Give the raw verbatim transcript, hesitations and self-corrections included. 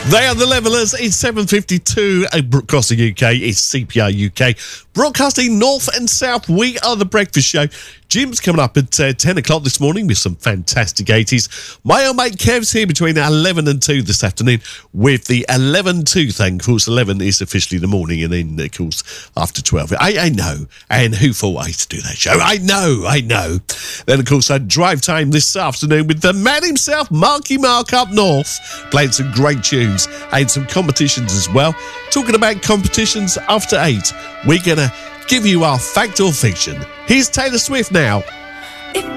They are the Levellers. It's seven fifty-two across the U K. It's C P R U K. Broadcasting north and south, we are The Breakfast Show. Jim's coming up at uh, ten o'clock this morning with some fantastic eighties. My old mate Kev's here between eleven and two this afternoon with the eleven two thing. Of course, eleven is officially the morning, and then, of course, after twelve. I, I know. And who thought I used to do that show? I know, I know. Then, of course, I drive time this afternoon with the man himself, Marky Mark up north, playing some great tunes and some competitions as well. Talking about competitions after eight, we're going to give you our fact or fiction. Here's Taylor Swift now